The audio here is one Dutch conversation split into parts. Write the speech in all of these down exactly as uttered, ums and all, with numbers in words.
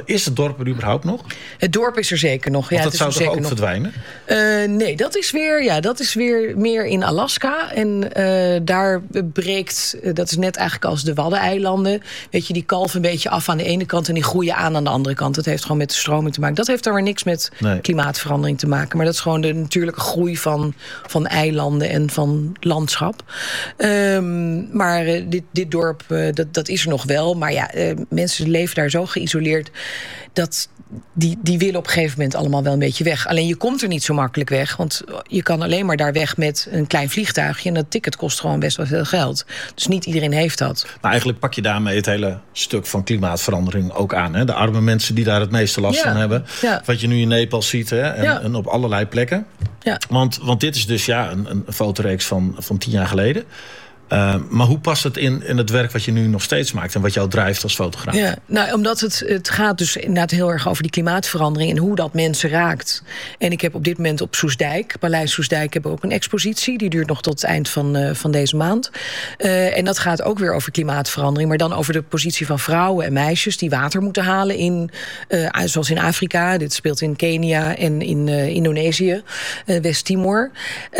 Is het dorp er überhaupt nog? Het dorp is er zeker nog. Want ja, dat het is zou toch ook nog verdwijnen? Uh, nee, dat is, weer, ja, dat is weer meer in Alaska. En uh, daar breekt, uh, dat is net eigenlijk als de Waddeneilanden. Weet je, die kalven een beetje af aan de ene kant en die groeien aan aan de andere kant. Dat heeft gewoon met de stroming te maken. Dat heeft daar weer niks met nee. klimaatverandering te maken. Maar dat is gewoon de natuurlijke groei van, van eilanden en van landschap. Um, maar uh, dit, dit dorp, uh, dat, dat is er nog wel. Maar ja, uh, mensen leven daar zo geïsoleerd dat die, die willen op een gegeven moment allemaal wel een beetje weg. Alleen je komt er niet zo makkelijk weg. Want je kan alleen maar daar weg met een klein vliegtuigje. En dat ticket kost gewoon best wel veel geld. Dus niet iedereen heeft dat. Maar eigenlijk pak je daarmee het hele stuk van klimaatverandering ook aan. Hè? De arme mensen die daar het meeste last ja. van hebben. Ja. Wat je nu in Nepal ziet. Hè? En, ja. en op allerlei plekken. Ja. Want, want dit is dus ja, een, een fotoreeks van, van tien jaar geleden. Uh, maar hoe past het in, in het werk wat je nu nog steeds maakt en wat jou drijft als fotograaf? Ja, nou, omdat het, het gaat dus inderdaad heel erg over die klimaatverandering en hoe dat mensen raakt. En ik heb op dit moment op Soestdijk, Paleis Soestdijk, heb ik ook een expositie. Die duurt nog tot het eind van, uh, van deze maand. Uh, en dat gaat ook weer over klimaatverandering, maar dan over de positie van vrouwen en meisjes die water moeten halen in, uh, zoals in Afrika. Dit speelt in Kenia en in uh, Indonesië, uh, West-Timor.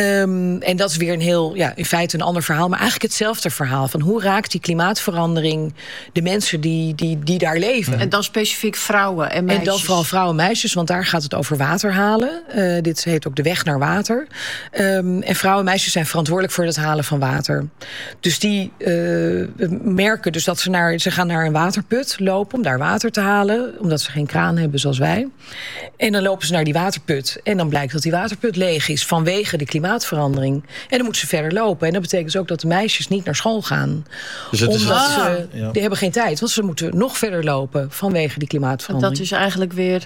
Um, en dat is weer een heel, ja, in feite een ander verhaal, maar eigenlijk hetzelfde verhaal. Van hoe raakt die klimaatverandering de mensen die, die, die daar leven? En dan specifiek vrouwen en meisjes. En dan vooral vrouwen en meisjes, want daar gaat het over water halen. Uh, dit heet ook de weg naar water. Um, en vrouwen en meisjes zijn verantwoordelijk voor het halen van water. Dus die uh, merken dus dat ze, naar, ze gaan naar een waterput lopen om daar water te halen. Omdat ze geen kraan hebben zoals wij. En dan lopen ze naar die waterput. En dan blijkt dat die waterput leeg is vanwege de klimaatverandering. En dan moeten ze verder lopen. En dat betekent dus ook dat de meisjes niet naar school gaan. Dus het is omdat ah, ze, ja. die hebben geen tijd. Want ze moeten nog verder lopen vanwege die klimaatverandering. Dat is eigenlijk weer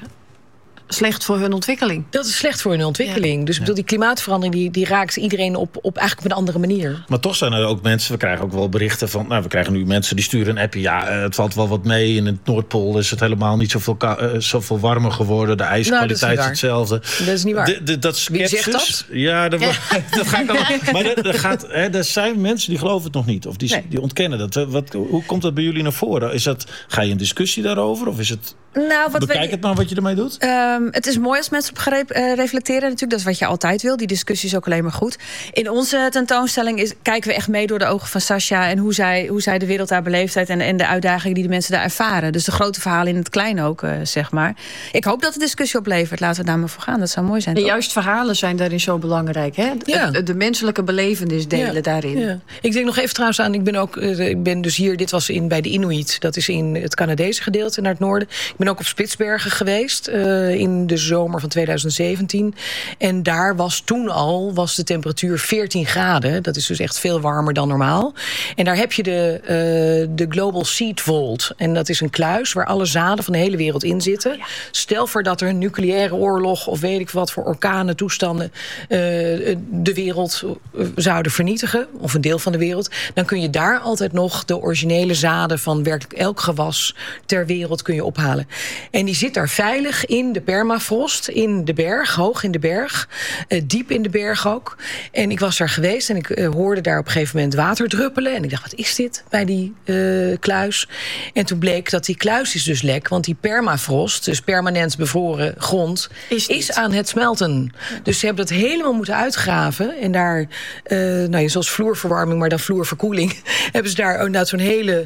slecht voor hun ontwikkeling. Dat is slecht voor hun ontwikkeling. Ja. Dus ik bedoel, die klimaatverandering die, die raakt iedereen op, op eigenlijk op een andere manier. Maar toch zijn er ook mensen, we krijgen ook wel berichten van, nou, we krijgen nu mensen die sturen een appje. Ja, het valt wel wat mee. In het Noordpool is het helemaal niet zoveel, uh, zoveel warmer geworden. De ijskwaliteit nou, is hetzelfde. Dat is niet waar. De, de, dat Wie zegt dat? Ja, dat, ja. dat ga ik al. Maar er, er, gaat, hè, er zijn mensen die geloven het nog niet. Of die, nee. die ontkennen dat. Wat, hoe komt dat bij jullie naar voren? Is dat, ga je een discussie daarover? Of is het... Nou, wat Bekijk we, het maar wat je ermee doet. Um, het is mooi als mensen op gaan uh, reflecteren natuurlijk. Dat is wat je altijd wil. Die discussie is ook alleen maar goed. In onze tentoonstelling is, kijken we echt mee door de ogen van Sascha en hoe zij, hoe zij de wereld daar beleefd heeft en, en de uitdagingen die de mensen daar ervaren. Dus de grote verhalen in het klein ook, uh, zeg maar. Ik hoop dat de discussie oplevert. Laten we daar maar voor gaan. Dat zou mooi zijn. En juist verhalen zijn daarin zo belangrijk. Hè? Ja. De, de menselijke belevenis delen ja. daarin. Ja. Ik denk nog even trouwens aan, ik ben ook, uh, ik ben dus hier, dit was in bij de Inuit. Dat is in het Canadese gedeelte naar het noorden. Ik ben ook op Spitsbergen geweest uh, in de zomer van tweeduizend zeventien. En daar was toen al was de temperatuur veertien graden. Dat is dus echt veel warmer dan normaal. En daar heb je de, uh, de Global Seed Vault. En dat is een kluis waar alle zaden van de hele wereld in zitten. Ja. Stel voor dat er een nucleaire oorlog of weet ik wat voor orkanen, toestanden uh, de wereld uh, zouden vernietigen, of een deel van de wereld. Dan kun je daar altijd nog de originele zaden van werkelijk elk gewas ter wereld kun je ophalen. En die zit daar veilig in de permafrost, in de berg, hoog in de berg. Uh, diep in de berg ook. En ik was daar geweest en ik uh, hoorde daar op een gegeven moment water druppelen. En ik dacht, wat is dit bij die uh, kluis? En toen bleek dat die kluis is dus lek. Want die permafrost, dus permanent bevroren grond, is, is aan het smelten. Dus ze hebben dat helemaal moeten uitgraven. En daar, uh, nou ja, zoals vloerverwarming, maar dan vloerverkoeling, hebben ze daar inderdaad zo'n hele,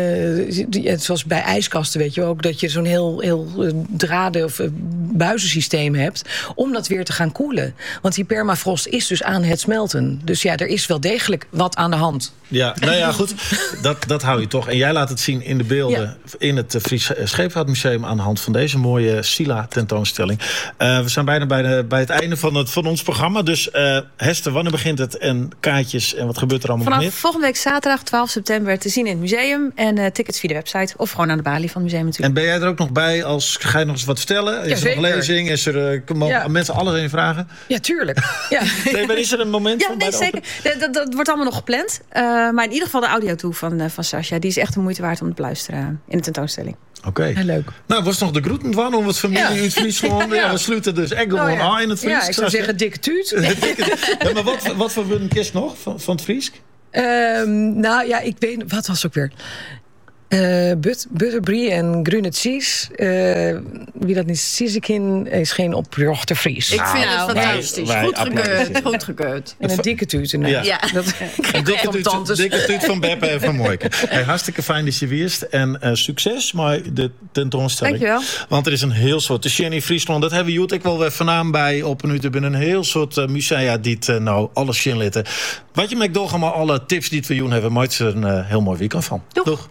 uh, zoals bij ijskasten weet je ook, dat je zo'n heel, heel uh, draden- of uh, buizensysteem hebt, om dat weer te gaan koelen. Want die permafrost is dus aan het smelten. Dus ja, er is wel degelijk wat aan de hand. Ja, nou ja, goed. Dat, dat hou je toch. En jij laat het zien in de beelden ja. in het Fries Scheepvaartmuseum aan de hand van deze mooie Sila-tentoonstelling. Uh, we zijn bijna bij, de, bij het einde van, het, van ons programma. Dus uh, Hester, wanneer begint het? En kaartjes en wat gebeurt er allemaal Vanaf nog meer? Volgende week zaterdag twaalf september te zien in het museum. En uh, tickets via de website of gewoon aan de balie van het museum natuurlijk. En ben jij er ook nog bij? Als, ga je nog eens wat vertellen? Is ja, er nog een lezing? Is er, uh, mogen ja. mensen alles in vragen? Ja, tuurlijk. Ja. Nee, maar is er een moment ja, van nee, bij zeker. Dat, dat, dat wordt allemaal nog gepland. Uh, maar in ieder geval de audio toe van, uh, van Sascha. Die is echt de moeite waard om te beluisteren in de tentoonstelling. Oké. Okay. Heel leuk. Nou, was nog de groeten van om het familie ja. uit Friesland. Ja. Ja, we sluiten dus echt gewoon oh, ja. aan in het Fries. Ja, ik zou zeggen dikke tuut. Ja, maar wat, wat voor een kist nog van, van het Fries? Um, nou ja, ik weet, wat was ook weer? Uh, but, Butterbrie en Grüne Cheese. Uh, wie dat niet Siezekin is geen opjochte Fries. Ik vind nou, het fantastisch. Wij, goed gekeurd. Goed gekeurd. En een dikke tuut. Nee. Ja. ja. Dat, een dikke tuut, dikke tuut van Beppe en van Mooike. Hey, hartstikke fijn dat je wierst. En uh, succes met de tentoonstelling. Dankjewel. Want er is een heel soort... De Jenny Friesland, dat hebben we Joet ik wel weer vanaan bij op een uur. Er zijn een heel soort uh, musea die het, uh, nou alles shinlitten. Wat je met door allemaal alle tips die het voor Joen hebben. Maakt ze een uh, heel mooi weekend van. Doeg. Doeg.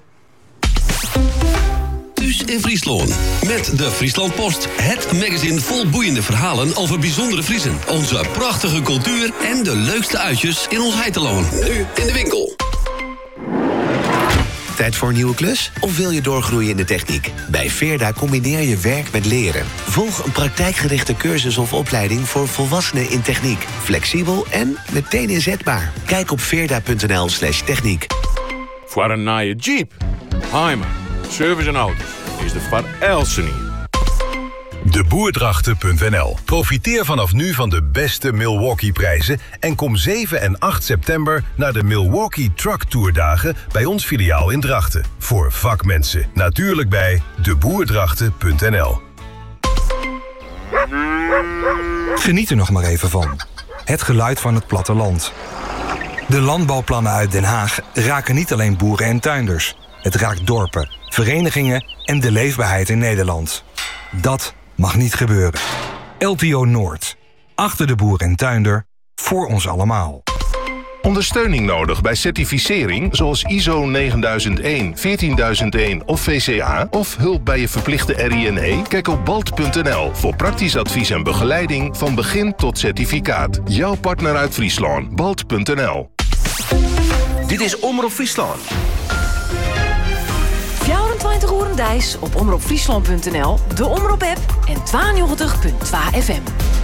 Thuis in Friesland. Met de Friesland Post. Het magazine vol boeiende verhalen over bijzondere Friezen. Onze prachtige cultuur en de leukste uitjes in ons Heiteloon. Nu in de winkel. Tijd voor een nieuwe klus? Of wil je doorgroeien in de techniek? Bij Veerda combineer je werk met leren. Volg een praktijkgerichte cursus of opleiding voor volwassenen in techniek. Flexibel en meteen inzetbaar. Kijk op veerda.nl slash techniek. Voor een nieuwe Jeep, Heimer, service en auto's is de Van Elsen hier. de boerdrachten punt n l. Profiteer vanaf nu van de beste Milwaukee-prijzen en kom zeven en acht september naar de Milwaukee Truck Tour dagen bij ons filiaal in Drachten. Voor vakmensen. Natuurlijk bij de boerdrachten punt n l. Geniet er nog maar even van. Het geluid van het platteland. De landbouwplannen uit Den Haag raken niet alleen boeren en tuinders. Het raakt dorpen, verenigingen en de leefbaarheid in Nederland. Dat mag niet gebeuren. L T O Noord. Achter de boer en tuinder. Voor ons allemaal. Ondersteuning nodig bij certificering zoals I S O negenduizend één, veertienduizend één of V C A... of hulp bij je verplichte R I N E? Kijk op balt punt n l voor praktisch advies en begeleiding van begin tot certificaat. Jouw partner uit Friesland. balt punt n l. Dit is Omroep Friesland. vierentwintig uur Dijs op omroep friesland punt n l, de Omroep-app en tweeënnegentig punt twee F M.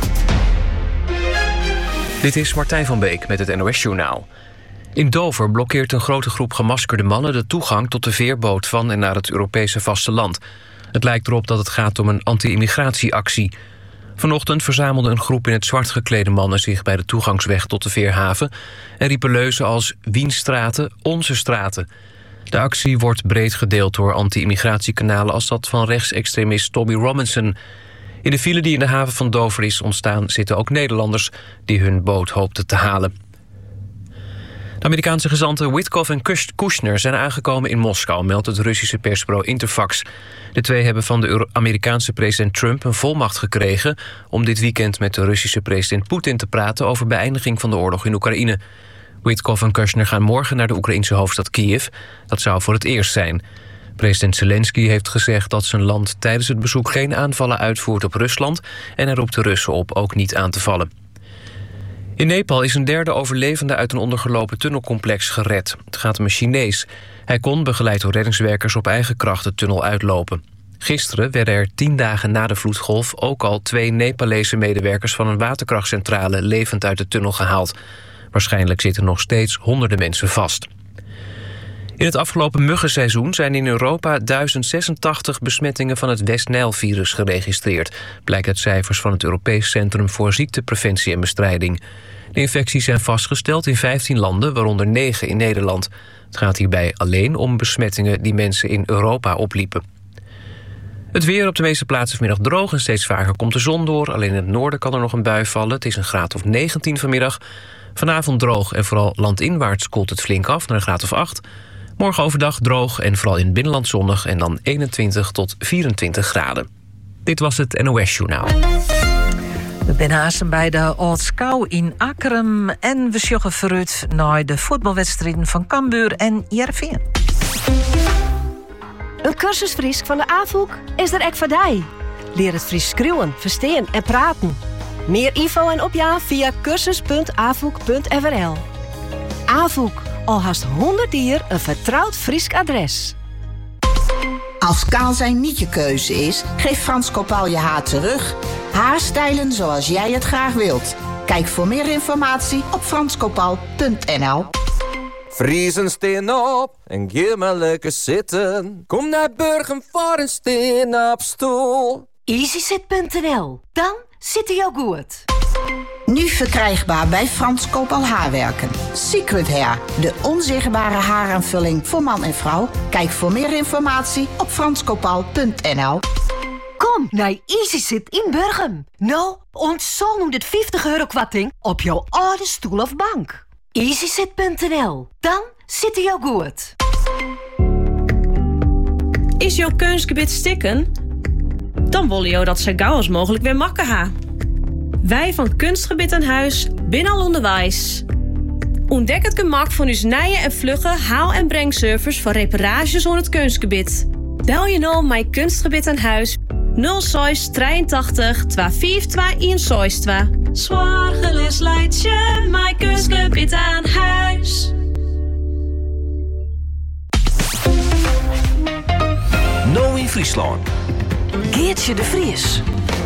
Dit is Martijn van Beek met het N O S-journaal. In Dover blokkeert een grote groep gemaskerde mannen de toegang tot de veerboot van en naar het Europese vasteland. Het lijkt erop dat het gaat om een anti-immigratieactie. Vanochtend verzamelde een groep in het zwart geklede mannen zich bij de toegangsweg tot de veerhaven en riepen leuzen als Wienstraten, onze straten. De actie wordt breed gedeeld door anti-immigratiekanalen als dat van rechtsextremist Tommy Robinson. In de file die in de haven van Dover is ontstaan zitten ook Nederlanders die hun boot hoopten te halen. De Amerikaanse gezanten Witkoff en Kushner zijn aangekomen in Moskou, meldt het Russische persbureau Interfax. De twee hebben van de Amerikaanse president Trump een volmacht gekregen om dit weekend met de Russische president Poetin te praten over beëindiging van de oorlog in Oekraïne. Witkoff en Kushner gaan morgen naar de Oekraïnse hoofdstad Kiev. Dat zou voor het eerst zijn. President Zelensky heeft gezegd dat zijn land tijdens het bezoek geen aanvallen uitvoert op Rusland en hij roept de Russen op ook niet aan te vallen. In Nepal is een derde overlevende uit een ondergelopen tunnelcomplex gered. Het gaat om een Chinees. Hij kon, begeleid door reddingswerkers, op eigen kracht de tunnel uitlopen. Gisteren werden er tien dagen na de vloedgolf ook al twee Nepalese medewerkers van een waterkrachtcentrale levend uit de tunnel gehaald. Waarschijnlijk zitten nog steeds honderden mensen vast. In het afgelopen muggenseizoen zijn in Europa duizend zesentachtig besmettingen van het West-Nijl-virus geregistreerd, blijkt uit cijfers van het Europees Centrum voor Ziektepreventie en Bestrijding. De infecties zijn vastgesteld in vijftien landen, waaronder negen in Nederland. Het gaat hierbij alleen om besmettingen die mensen in Europa opliepen. Het weer op de meeste plaatsen vanmiddag droog en steeds vaker komt de zon door. Alleen in het noorden kan er nog een bui vallen. Het is een graad of negentien vanmiddag. Vanavond droog en vooral landinwaarts koelt het flink af naar een graad of acht. Morgen overdag droog en vooral in het binnenland zonnig en dan eenentwintig tot vierentwintig graden. Dit was het N O S-journaal. We zijn haasten bij de Oudskouw in Akkerum en we sjoggen vooruit naar de voetbalwedstrijden van Cambuur en Heerenveen. Een cursus Fries van de A V O E K is er ek voor dij. Leer het Fries schreeuwen, verstaan en praten. Meer info en opja via cursus punt a v o e k punt f r l. A V O E K, al haast honderd jaar een vertrouwd Fries adres. Als kaal zijn niet je keuze is, geef Frans Kopaal je haar terug. Haarstijlen zoals jij het graag wilt. Kijk voor meer informatie op frans kopaal punt n l. Friesen steen op en geef maar lekker zitten. Kom naar Burgum voor een steen op stoel. easyzit punt n l, dan zit hij al goed. Nu verkrijgbaar bij Frans Kopal Haarwerken. Secret Hair, de onzichtbare haaraanvulling voor man en vrouw. Kijk voor meer informatie op frans kopal punt n l. Kom naar EasySit in Burgum. Nou, ons honderdvijftig euro kwarting op jouw oude stoel of bank. easysit punt n l. Dan zit hij jou goed. Is jouw keusgebied stikken? Dan willen jou dat zo gauw als mogelijk weer makken ha. Wij van Kunstgebied aan Huis binnen al onderwijs. Ontdek het gemak van uw nieuwe en vlugge haal- en brengservice voor reparages aan het kunstgebied. Bel je nou mijn Kunstgebied aan Huis nul zes drieëntachtig vijfenvijftig eenenzestig. Zorgeloos leidt je mijn Kunstgebied aan Huis. Nou in Friesland. Geertje de Vries.